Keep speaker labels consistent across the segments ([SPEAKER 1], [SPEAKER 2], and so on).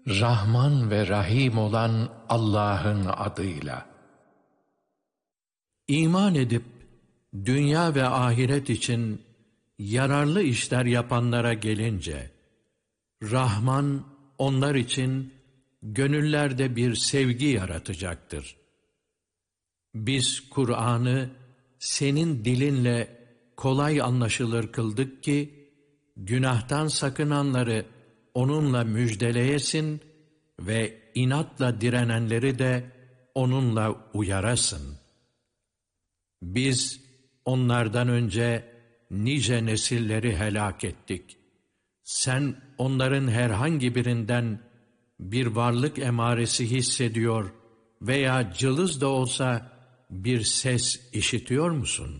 [SPEAKER 1] Rahman ve Rahim olan Allah'ın adıyla. İman edip dünya ve ahiret için yararlı işler yapanlara gelince, Rahman onlar için gönüllerde bir sevgi yaratacaktır. Biz Kur'an'ı senin dilinle kolay anlaşılır kıldık ki, günahtan sakınanları onunla müjdeleyesin ve inatla direnenleri de onunla uyarasın. Biz onlardan önce nice nesilleri helak ettik. Sen onların herhangi birinden bir varlık emaresi hissediyor veya cılız da olsa bir ses işitiyor musun?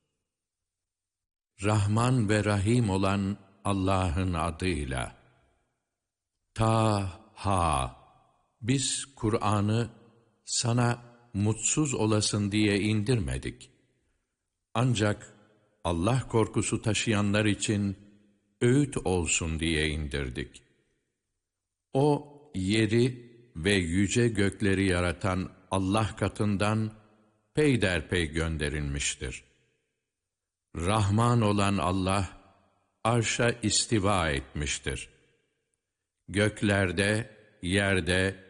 [SPEAKER 1] Rahman ve Rahim olan Allah'ın adıyla. Ta-ha! Biz Kur'an'ı sana mutsuz olasın diye indirmedik. Ancak Allah korkusu taşıyanlar için öğüt olsun diye indirdik. O yeri ve yüce gökleri yaratan Allah katından peyderpey gönderilmiştir. Rahman olan Allah arşa istiva etmiştir. Göklerde, yerde,